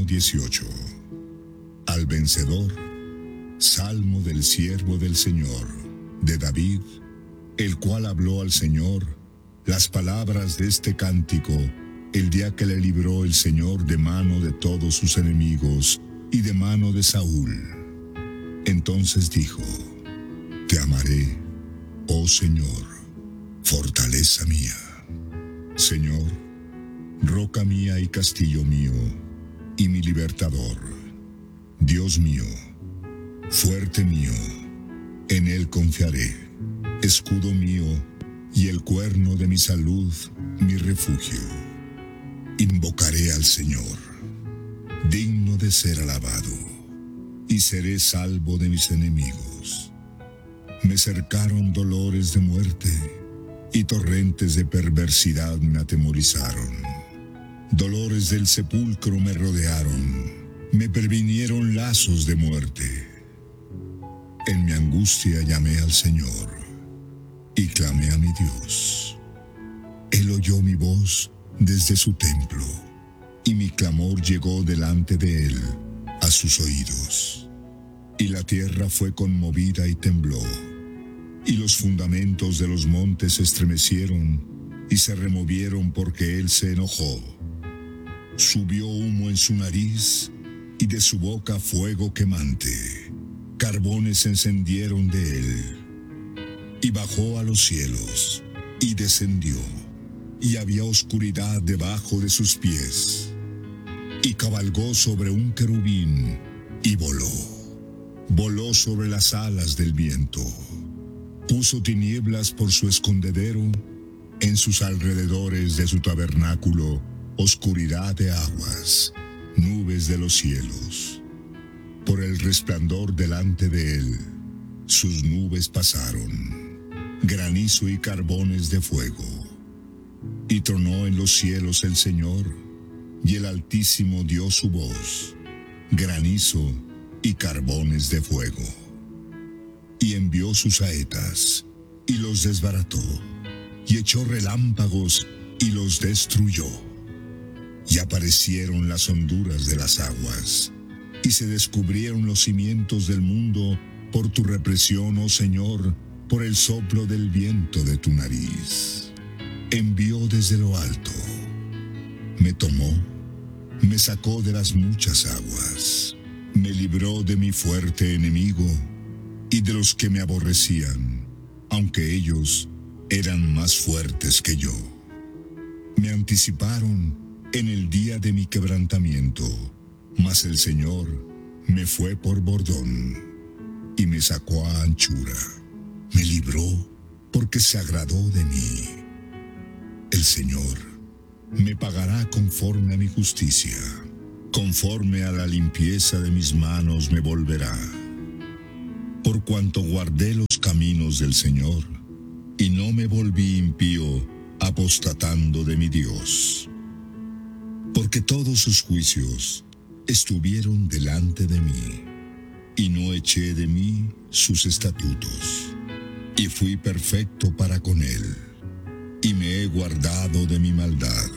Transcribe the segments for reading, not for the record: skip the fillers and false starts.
18. Al vencedor, salmo del siervo del Señor, de David, el cual habló al Señor las palabras de este cántico el día que le libró el Señor de mano de todos sus enemigos y de mano de Saúl. Entonces dijo: Te amaré, oh Señor, fortaleza mía. Señor, roca mía y castillo mío, y mi libertador. Dios mío, fuerte mío, en él confiaré, escudo mío y el cuerno de mi salud, mi refugio. Invocaré al Señor, digno de ser alabado, y seré salvo de mis enemigos. Me cercaron dolores de muerte, y torrentes de perversidad me atemorizaron. Dolores del sepulcro me rodearon, me previnieron lazos de muerte. En mi angustia llamé al Señor, y clamé a mi Dios. Él oyó mi voz desde su templo, y mi clamor llegó delante de él a sus oídos. Y la tierra fue conmovida y tembló, y los fundamentos de los montes se estremecieron y se removieron porque él se enojó. Subió humo en su nariz, y de su boca fuego quemante. Carbones se encendieron de él. Y bajó a los cielos, y descendió, y había oscuridad debajo de sus pies. Y cabalgó sobre un querubín, y voló. Voló sobre las alas del viento. Puso tinieblas por su escondedero, en sus alrededores de su tabernáculo, oscuridad de aguas, nubes de los cielos. Por el resplandor delante de él, sus nubes pasaron, granizo y carbones de fuego. Y tronó en los cielos el Señor, y el Altísimo dio su voz, granizo y carbones de fuego. Y envió sus saetas, y los desbarató, y echó relámpagos, y los destruyó. Y aparecieron las honduras de las aguas, y se descubrieron los cimientos del mundo por tu represión, oh Señor, por el soplo del viento de tu nariz. Envió desde lo alto, me tomó, me sacó de las muchas aguas, me libró de mi fuerte enemigo y de los que me aborrecían, aunque ellos eran más fuertes que yo. Me anticiparon en el día de mi quebrantamiento, mas el Señor me fue por bordón y me sacó a anchura. Me libró porque se agradó de mí. El Señor me pagará conforme a mi justicia, conforme a la limpieza de mis manos me volverá. Por cuanto guardé los caminos del Señor, y no me volví impío, apostatando de mi Dios. Porque todos sus juicios estuvieron delante de mí, y no eché de mí sus estatutos. Y fui perfecto para con él, y me he guardado de mi maldad.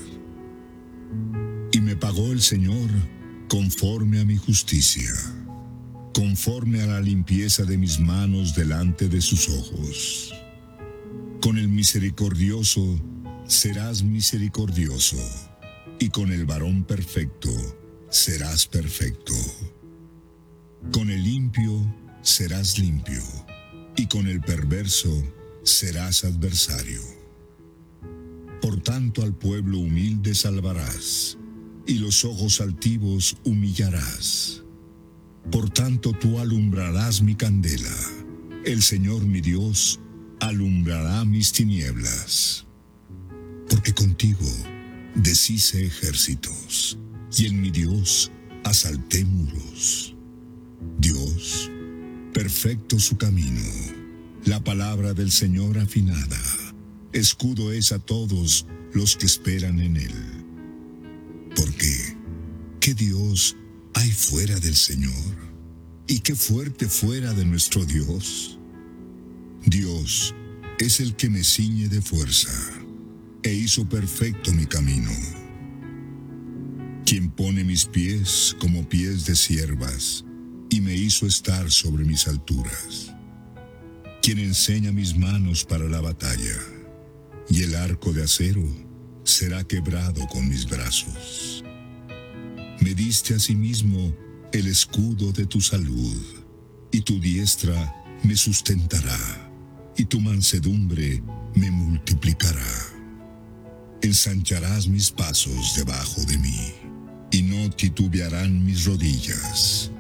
Y me pagó el Señor conforme a mi justicia, conforme a la limpieza de mis manos delante de sus ojos. Con el misericordioso serás misericordioso, y con el varón perfecto serás perfecto. Con el limpio serás limpio, y con el perverso serás adversario. Por tanto al pueblo humilde salvarás, y los ojos altivos humillarás. Por tanto tú alumbrarás mi candela, el Señor mi Dios alumbrará mis tinieblas. Porque contigo deshice ejércitos, y en mi Dios asalté muros. Dios, perfecto su camino, la palabra del Señor afinada, escudo es a todos los que esperan en él. Porque, ¿qué Dios hay fuera del Señor? ¿Y qué fuerte fuera de nuestro Dios? Dios es el que me ciñe de fuerza, e hizo perfecto mi camino. quien pone mis pies como pies de ciervas y me hizo estar sobre mis alturas, quien enseña mis manos para la batalla, y el arco de acero será quebrado con mis brazos. Me diste asimismo el escudo de tu salud, y tu diestra me sustentará, y tu mansedumbre me multiplicará. Ensancharás mis pasos debajo de mí, y no titubearán mis rodillas.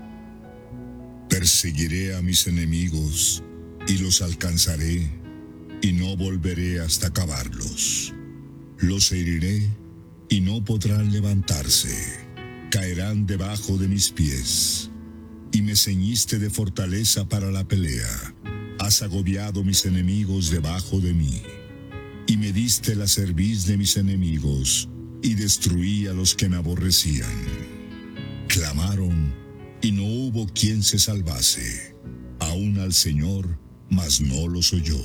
Perseguiré a mis enemigos, y los alcanzaré, y no volveré hasta acabarlos. Los heriré, y no podrán levantarse. Caerán debajo de mis pies. Y me ceñiste de fortaleza para la pelea. Has agobiado mis enemigos debajo de mí. Y me diste la cerviz de mis enemigos, y destruí a los que me aborrecían. Clamaron, y no hubo quien se salvase, aún al Señor, mas no los oyó.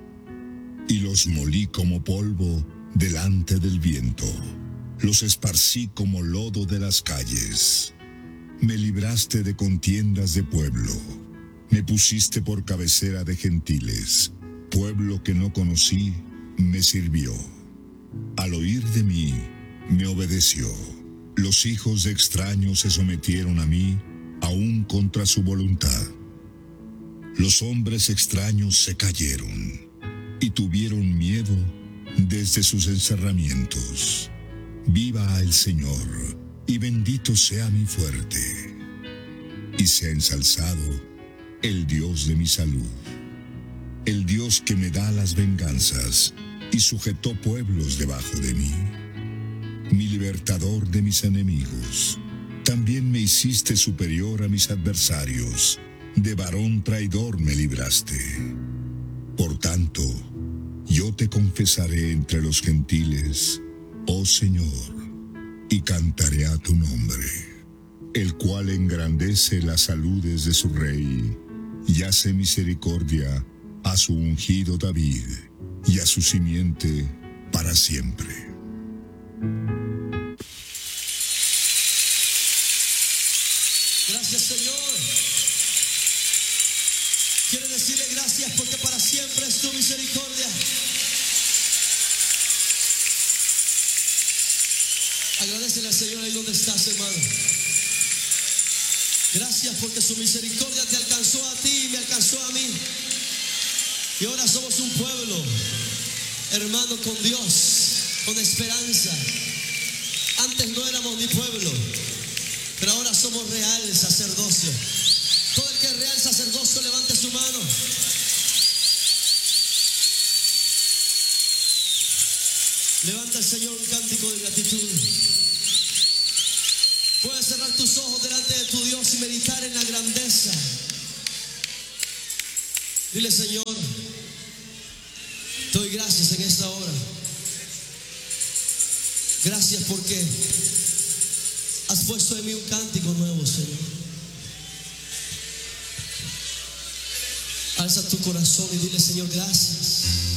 Y los molí como polvo delante del viento, los esparcí como lodo de las calles. Me libraste de contiendas de pueblo, me pusiste por cabecera de gentiles. Pueblo que no conocí me sirvió. Al oír de mí, me obedeció. Los hijos de extraños se sometieron a mí, aún contra su voluntad. Los hombres extraños se cayeron y tuvieron miedo desde sus encerramientos. Viva el Señor, y bendito sea mi fuerte, y sea ensalzado el Dios de mi salud, el Dios que me da las venganzas y sujetó pueblos debajo de mí, mi libertador de mis enemigos. También me hiciste superior a mis adversarios, de varón traidor me libraste. Por tanto, yo te confesaré entre los gentiles, oh Señor, y cantaré a tu nombre, el cual engrandece las saludes de su rey, y hace misericordia a su ungido David, y a su simiente para siempre. Gracias, Señor. Quiero decirle gracias porque para siempre es tu misericordia. Agradecele al Señor ahí donde estás, hermano. Gracias porque su misericordia te alcanzó a ti y me alcanzó a mí. Y ahora somos un pueblo, hermano, con Dios, con esperanza. Antes no éramos ni pueblo, pero ahora somos real sacerdocio. Todo el que es real sacerdocio, levante su mano. Levanta al Señor un cántico de gratitud. Puedes cerrar tus ojos delante de tu Dios y meditar en la grandeza. Dile, Señor, te doy gracias en esta hora. Gracias porque has puesto en mí un cántico nuevo, Señor. Alza tu corazón y dile, Señor, gracias.